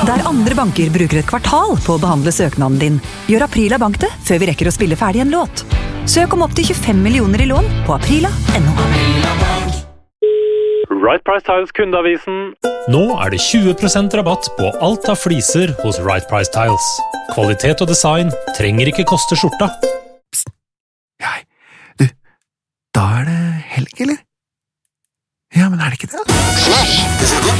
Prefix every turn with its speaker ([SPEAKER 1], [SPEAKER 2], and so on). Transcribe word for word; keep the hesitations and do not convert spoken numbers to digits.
[SPEAKER 1] Der andre banker bruker et kvartal på å behandle søknaden din, gjør Aprila Bank det før vi rekker å spille ferdig en låt. Søk om opp til tjuefem millioner i lån på aprila punktum no.
[SPEAKER 2] Right Price Tiles kundeavisen.
[SPEAKER 3] Nå er det tjue prosent rabatt på alt av fliser hos Right Price Tiles. Kvalitet og design trenger ikke koste skjorta.
[SPEAKER 4] Psst. Hei, du, da er det helg, eller? Ja, men er det ikke det?
[SPEAKER 5] Flash, this is good